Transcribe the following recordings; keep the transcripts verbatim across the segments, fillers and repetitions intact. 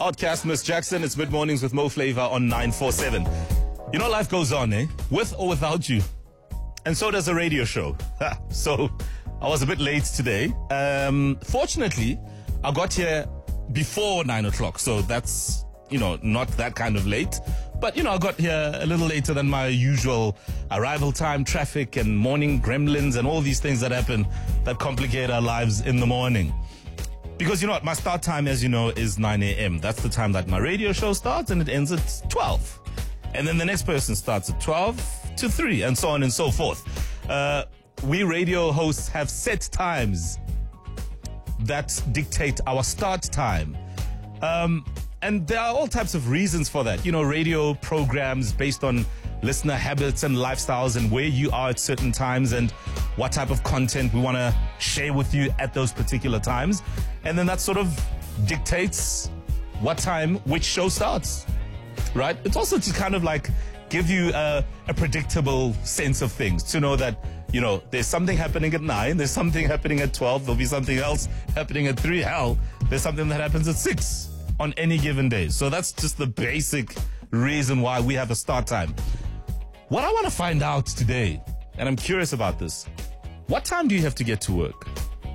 Outcast, Miss Jackson. It's Mid Mornings with Mo Flavor on nine four seven. You know, life goes on, eh? With or without you. And so does a radio show. So I was a bit late today. Um, fortunately, I got here before nine o'clock. So that's, you know, not that kind of late. But, you know, I got here a little later than my usual arrival time, traffic and morning gremlins and all these things that happen that complicate our lives in the morning. Because, you know what, my start time, as you know, is nine a.m. That's the time that my radio show starts, and it ends at twelve. And then the next person starts at twelve to three, and so on and so forth. Uh, we radio hosts have set times that dictate our start time. Um, and there are all types of reasons for that. You know, radio programs based on listener habits and lifestyles and where you are at certain times and what type of content we want to share with you at those particular times. And then that sort of dictates what time which show starts, right? It's also to kind of like give you a, a predictable sense of things, to know that, you know, there's something happening at nine, there's something happening at twelve, there'll be something else happening at three. Hell, there's something that happens at six on any given day. So that's just the basic reason why we have a start time. What I want to find out today, and I'm curious about this, what time do you have to get to work?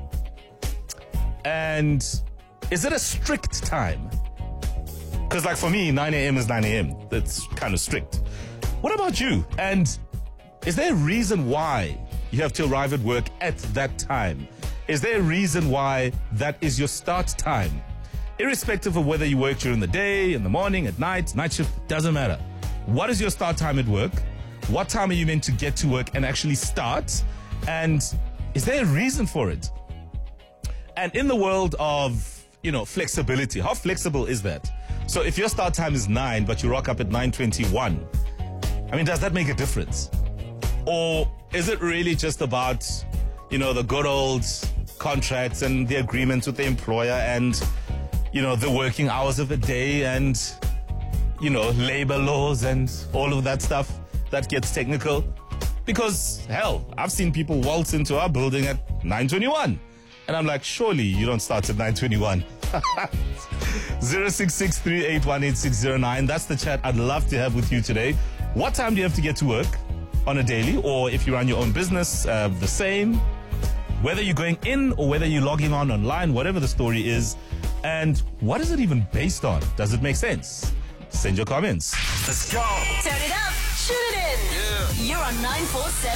And is it a strict time? Because like for me, nine a.m. is nine a.m. That's kind of strict. What about you? And is there a reason why you have to arrive at work at that time? Is there a reason why that is your start time? Irrespective of whether you work during the day, in the morning, at night, night shift, doesn't matter. What is your start time at work? What time are you meant to get to work and actually start? And is there a reason for it? And in the world of, you know, flexibility, how flexible is that? So if your start time is nine, but you rock up at nine twenty-one, I mean, does that make a difference? Or is it really just about, you know, the good old contracts and the agreements with the employer and, you know, the working hours of the day and, you know, labor laws and all of that stuff that gets technical? Because, hell, I've seen people waltz into our building at nine twenty-one. And I'm like, surely you don't start at nine twenty-one. zero six six three eight one eight six zero nine. That's the chat I'd love to have with you today. What time do you have to get to work on a daily? Or if you run your own business, uh, the same. Whether you're going in or whether you're logging on online, whatever the story is. And what is it even based on? Does it make sense? Send your comments. Let's go. Turn it up. Shoot it in. Yeah. You're on nine four seven.